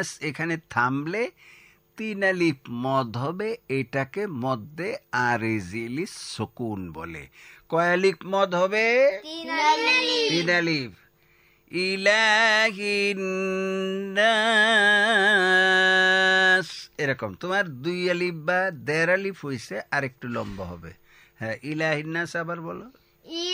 নাস এখানে থামলে 3 আলিফ মদ হবে, এটাকে মদ্দে আরেজিলি সুকুন বলে। কয় আলিফ মদ হবে? 3 আলিফ। ইলাহিন নাস এরকম। তোমার 2 আলিফ বা 1.5 আলিফ হইছে, আর একটু লম্বা হবে। হ্যাঁ, ইলাহিন নাস আবার বলো।